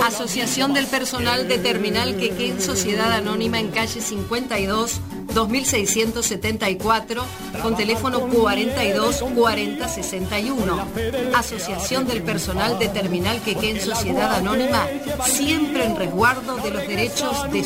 Asociación del Personal de Terminal Quequén, Sociedad Anónima en calle 52, 2674, con teléfono 42 40 61. Asociación del Personal de Terminal Quequén, Sociedad Anónima, siempre en resguardo de los derechos de